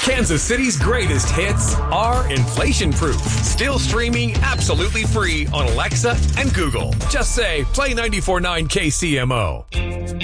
Kansas City's greatest hits are inflation-proof. Still streaming absolutely free on Alexa and Google. Just say, play 94.9 KCMO.